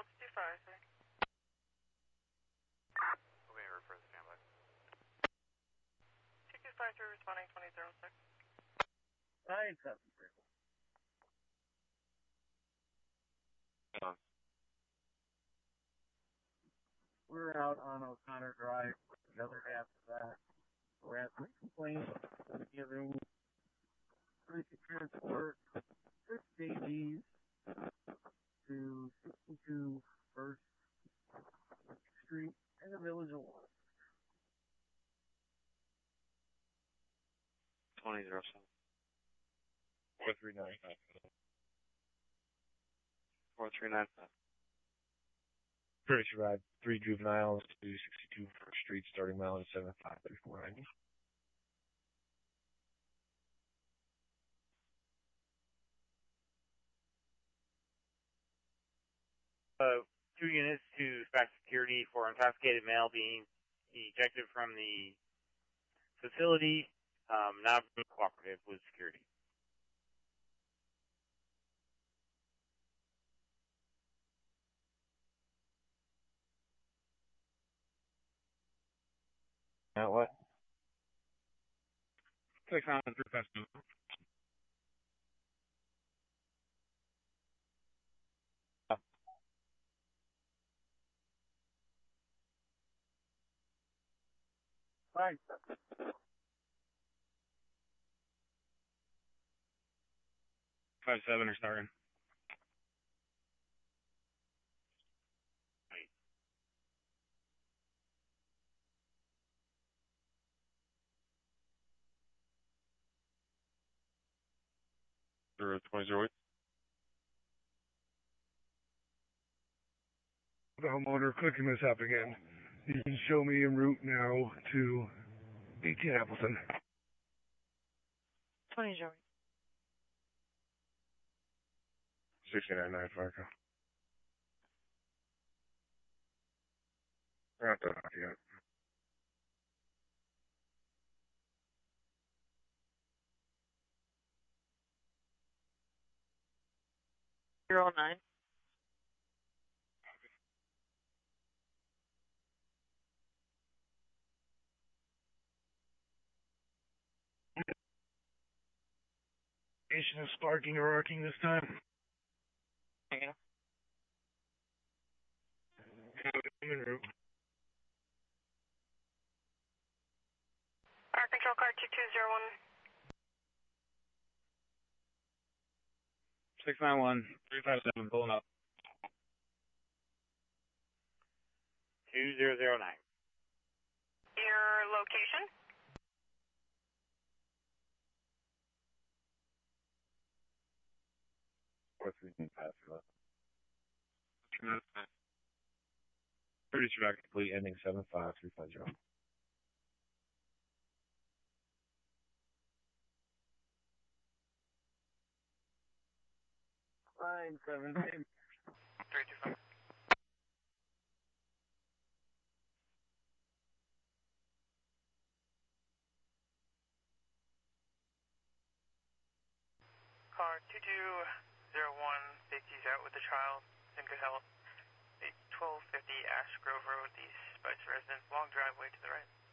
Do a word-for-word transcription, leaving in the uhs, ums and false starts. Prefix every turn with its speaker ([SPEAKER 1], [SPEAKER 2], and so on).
[SPEAKER 1] Delta two five, sir.
[SPEAKER 2] Okay, refer the standby.
[SPEAKER 1] two two five three responding twenty zero six.
[SPEAKER 3] Nine seven three.
[SPEAKER 2] On.
[SPEAKER 3] We're out on O'Connor Drive. The other half of that. We're at three complaints, giving three to transport six babies to sixty-two First Street in the Village of Water.
[SPEAKER 2] twenty zero seven. four three nine five. four three nine five.
[SPEAKER 4] Curtis arrived three juveniles to sixty-two First Street, starting mileage seven five three four ninety.
[SPEAKER 5] Uh, two units to SPAC security for intoxicated male being ejected from the facility, um, not cooperative with security.
[SPEAKER 4] Now what?
[SPEAKER 5] Six on three five two.
[SPEAKER 3] Fine.
[SPEAKER 5] Five seven are starting.
[SPEAKER 4] Zero twenty zero eight.
[SPEAKER 6] The homeowner clicking this up again. You can show me en route now to eighteen Appleton.
[SPEAKER 1] twenty zero eight.
[SPEAKER 4] sixty-nine nine Farco. We're not done yet.
[SPEAKER 1] zero nine.
[SPEAKER 6] Station is sparking or arcing this time.
[SPEAKER 1] Yeah.
[SPEAKER 6] I'm en route.
[SPEAKER 1] Fire control car two two zero one.
[SPEAKER 5] Six nine one three five seven pulling up. Two zero zero nine.
[SPEAKER 1] Your location?
[SPEAKER 4] four three nine five.
[SPEAKER 5] Pretty sure I can
[SPEAKER 4] Complete ending seven five three five zero.
[SPEAKER 3] Nine seven three.
[SPEAKER 1] three two five. Car two two zero one, safety's out with the child, in good health. twelve fifty Ash Grove Road, East Spice Residence, long driveway to the right.